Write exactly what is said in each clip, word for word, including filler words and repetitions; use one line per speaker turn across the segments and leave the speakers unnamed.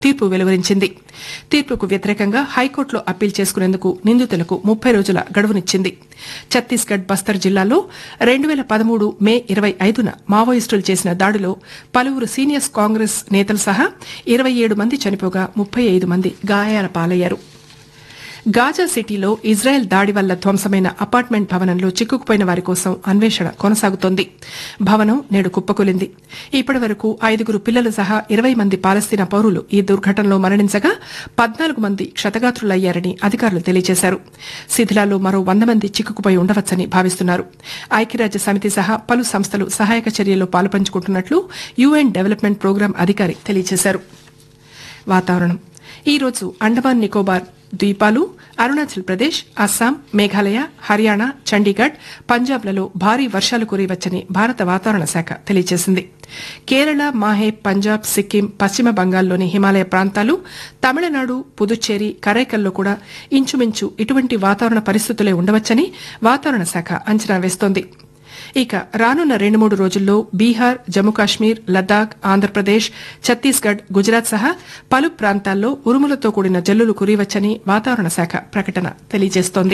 తీర్పు వెలువరించింది. తీర్పుకు వ్యతిరేకంగా హైకోర్టులో అప్పీల్ చేసుకునేందుకు నిందితులకు ముప్పై రోజుల గడువునిచ్చింది. ఛత్తీస్గఢ్ బస్తర్ జిల్లాలో రెండు వేల పదమూడు మే ఇరవై ఐదున మావోయిస్టులు చేసిన దాడిలో పలువురు సీనియర్ కాంగ్రెస్ నేతలు సహా ఇరవై ఏడు మంది చనిపోగా ముప్పై ఐదు మంది గాయాల పాలయ్యారు. గాజా సిటీలో ఇజ్రాయెల్ దాడి వల్ల ధ్వంసమైన అపార్ట్మెంట్ భవనంలో చిక్కుకుపోయిన వారి కోసం అన్వేషణ కొనసాగుతోంది. భవనం నేడు కుప్పకూలింది. ఇప్పటి వరకు ఐదుగురు పిల్లలు సహా ఇరవై మంది పాలస్తీనా పౌరులు ఈ దుర్ఘటనలో మరణించగా పద్నాలుగు మంది క్షతగాత్రులయ్యారని అధికారులు తెలియజేశారు. శిథిలాల్లో మరో వంద మంది చిక్కుకుపోయి ఉండవచ్చని భావిస్తున్నారు. ఐక్యరాజ్య సమితి సహా పలు సంస్థలు సహాయక చర్యల్లో పాలుపంచుకుంటున్నట్లు యూఎన్ డెవలప్మెంట్ ప్రోగ్రాం అధికారి తెలియజేశారు. వాతావరణం ఈ రోజు అండమాన్ నికోబార్ ద్వీపాలు, అరుణాచల్ ప్రదేశ్, అస్సాం, మేఘాలయ, హర్యానా, చండీగఢ్, పంజాబ్లలో భారీ వర్షాలు కురియవచ్చని భారత వాతావరణ శాఖ తెలియజేసింది. కేరళ, మాహే, పంజాబ్, సిక్కిం, పశ్చిమ బంగాల్లోని హిమాలయ ప్రాంతాలు, తమిళనాడు, పుదుచ్చేరి, కరైకల్లో కూడా ఇంచుమించు ఇటువంటి వాతావరణ పరిస్థితులే ఉండవచ్చని వాతావరణ శాఖ అంచనా వేస్తోంది. ఇక రానున్న రెండు మూడు రోజుల్లో బీహార్, జమ్మూ కాశ్మీర్, లద్దాఖ్, ఆంధ్రప్రదేశ్, ఛత్తీస్గఢ్, గుజరాత్ సహా పలు ప్రాంతాల్లో ఉరుములతో కూడిన జల్లులు కురియవచ్చని వాతావరణ శాఖ ప్రకటన తెలియజేస్తోంది.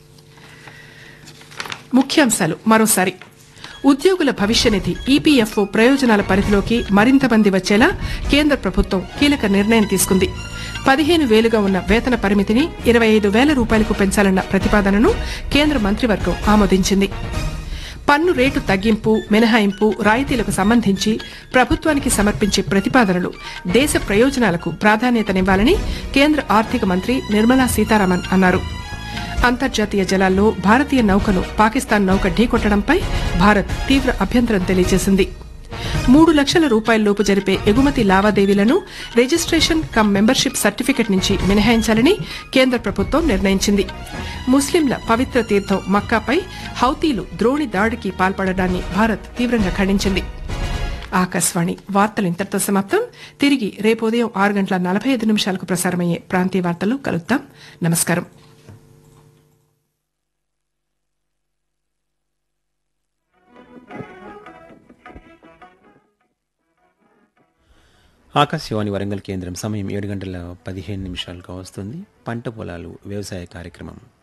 ముఖ్యాంశాలు మరోసారి. ఉద్యోగుల భవిష్యనిధి ఈపీఎఫ్ఓ ప్రయోజనాల పరిధిలోకి మరింత మంది వచ్చేలా కేంద్ర ప్రభుత్వం కీలక నిర్ణయం తీసుకుంది. పదిహేను వేలుగా ఉన్న వేతన పరిమితిని ఇరవై ఐదు వేల రూపాయలకు పెంచాలన్న ప్రతిపాదనను కేంద్ర మంత్రివర్గం ఆమోదించింది. పన్ను రేటు తగ్గింపు, మినహాయింపు, రాయితీలకు సంబంధించి ప్రభుత్వానికి సమర్పించే ప్రతిపాదనలు దేశ ప్రయోజనాలకు ప్రాధాన్యతనివ్వాలని కేంద్ర ఆర్థిక మంత్రి నిర్మలా సీతారామన్ అన్నారు. అంతర్జాతీయ జలాల్లో భారతీయ నౌకను పాకిస్తాన్ నౌక ఢీకొట్టడంపై భారత్ తీవ్ర అభ్యంతరం తెలియజేసింది. మూడు లక్షల రూపాయలలోపు జరిపే ఎగుమతి లావాదేవీలను రిజిస్ట్రేషన్ కమ్ మెంబర్షిప్ సర్టిఫికెట్ నుంచి మినహాయించాలని కేంద్ర ప్రభుత్వం నిర్ణయించింది. ముస్లింల పవిత్ర తీర్థం మక్కాపై హౌతీలు ద్రోణి దాడికి పాల్పడడాన్ని భారత్ తీవ్రంగా ఖండించింది. ఆకాశవాణి వార్తలు ఇంతటితో సమాప్తం. తిరిగి రేపు ఉదయం ఆరు గంటల నలభై ఐదు నిమిషాలకు ప్రసారమయ్యే ప్రాంతీయ వార్తలు కలుద్దాం. నమస్కారం.
ఆకాశవాణి వరంగల్ కేంద్రం సమయం ఏడు గంటల పదిహేను నిమిషాలుగా వస్తుంది. పంట పొలాలు వ్యవసాయ కార్యక్రమం.